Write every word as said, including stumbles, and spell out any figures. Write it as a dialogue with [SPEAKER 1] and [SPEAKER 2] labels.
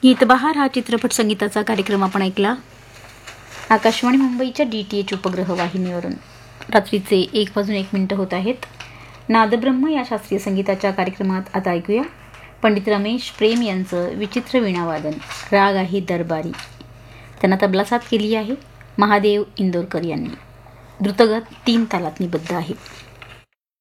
[SPEAKER 1] गीतबहार हा चित्रपट संगीताचा कार्यक्रम आपण ऐकला आकाशवाणी मुंबईच्या डी टी एच उपग्रह वाहिनीवरून. रात्रीचे एक वाजून एक मिनिटं होत आहेत. नादब्रह्म या शास्त्रीय संगीताच्या कार्यक्रमात आता ऐकूया पंडित रमेश प्रेम यांचं विचित्र वीणावादन. राग आहे दरबारी. त्यांना तबला साथ केली आहे महादेव इंदोरकर यांनी. द्रुतगत तीन तालात निबद्ध आहे.